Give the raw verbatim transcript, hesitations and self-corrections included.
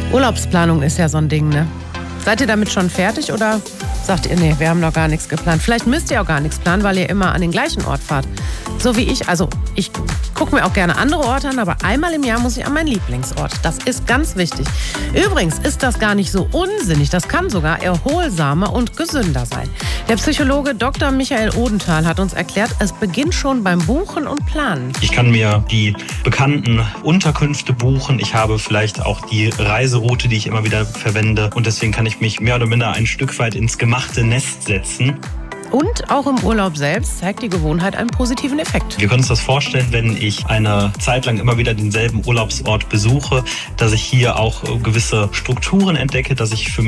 Urlaubsplanung ist ja so ein Ding, ne? Seid ihr damit schon fertig oder sagt ihr, nee, wir haben noch gar nichts geplant? Vielleicht müsst ihr auch gar nichts planen, weil ihr immer an den gleichen Ort fahrt. So wie ich. Also ich gucke mir auch gerne andere Orte an, aber einmal im Jahr muss ich an meinen Lieblingsort. Das ist ganz wichtig. Übrigens ist das gar nicht so unsinnig. Das kann sogar erholsamer und gesünder sein. Der Psychologe Doktor Michael Odenthal hat uns erklärt, es beginnt schon beim Buchen und Planen. Ich kann mir die bekannten Unterkünfte buchen. Ich habe vielleicht auch die Reiseroute, die ich immer wieder verwende. Und deswegen kann ich mich mehr oder minder ein Stück weit ins gemachte Nest setzen. Und auch im Urlaub selbst zeigt die Gewohnheit einen positiven Effekt. Wir können uns das vorstellen, wenn ich eine Zeit lang immer wieder denselben Urlaubsort besuche, dass ich hier auch gewisse Strukturen entdecke, dass ich für